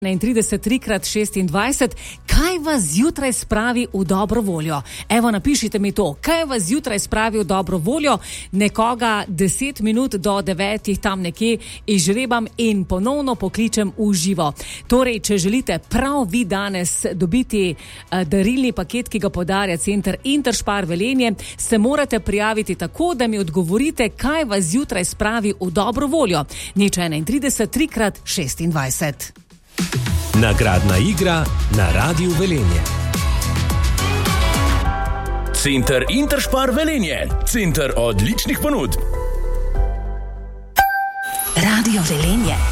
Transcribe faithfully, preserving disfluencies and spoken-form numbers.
enaintrideset tri krat šestindvajset, kaj vas zjutraj spravi v dobro voljo? Evo, napišite mi to, kaj vas zjutraj spravi v dobro voljo, nekoga deset minut do devetih tam nekje izžrebam in ponovno pokličem v živo. Torej, če želite prav vi danes dobiti uh, darilni paket, ki ga podarja Center Interspar Velenje, se morate prijaviti tako, da mi odgovorite, kaj vas zjutraj spravi v dobro voljo. Nič enaintrideset tri krat šestindvajset. Nagradna igra na Radiu Velenje. Center Interspar Velenje. Center odličnih ponudb. Radio Velenje.